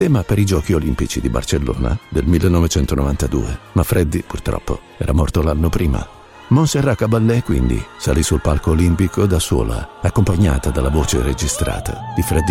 tema per i Giochi Olimpici di Barcellona del 1992, ma Freddie purtroppo era morto l'anno prima. Montserrat Caballé quindi salì sul palco olimpico da sola, accompagnata dalla voce registrata di Freddie